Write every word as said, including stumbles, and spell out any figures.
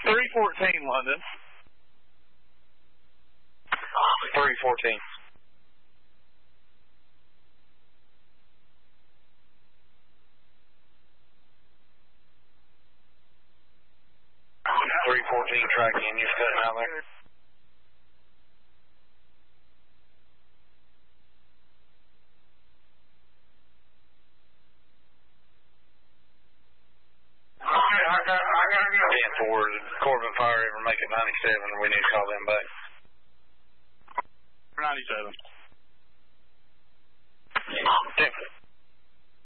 three fourteen, London. three fourteen. three fourteen tracking, you're cutting out there. ten four, Corbin Fire ever make it ninety-seven, we need to call them back. ninety-seven. ten